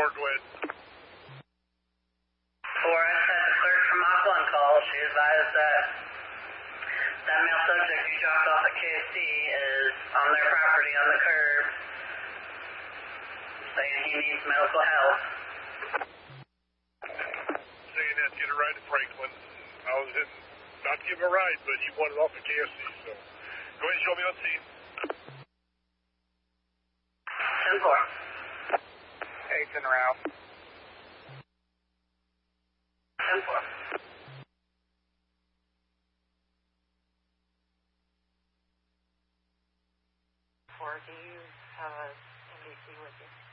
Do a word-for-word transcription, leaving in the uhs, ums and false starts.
four, go ahead. Four, I had the clerk from off one call. She advised that that male subject you dropped off at K F C is on their property on the curb, saying he needs medical help. Saying that, get a ride to Franklin. I was in, not to give him a ride, but he wanted off at K F C, so go ahead and show me on scene. ten four. Hey, ten Ralph. ten four. Four, do you have a N B C with you?